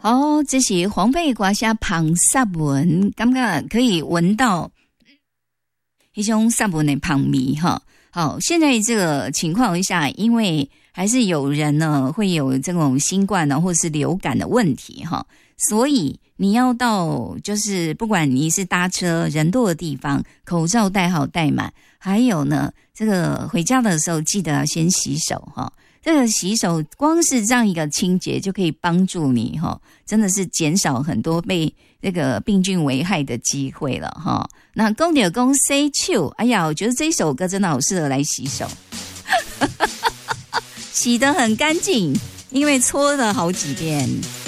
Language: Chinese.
哦，这是黄背瓜下旁沙文，感觉可以闻到一种沙文的旁味哈。好，现在这个情况下，因为还是有人呢会有这种新冠呢或是流感的问题哈，所以你要到就是不管你是搭车人多的地方，口罩戴好戴满，还有呢这个回家的时候记得要先洗手哈。这个洗手光是这样一个清洁就可以帮助你哈，真的是减少很多被这个病菌危害的机会了哈。那讲到讲洗手，哎呀，我觉得这首歌真的好适合来洗手，洗得很干净，因为搓了好几遍。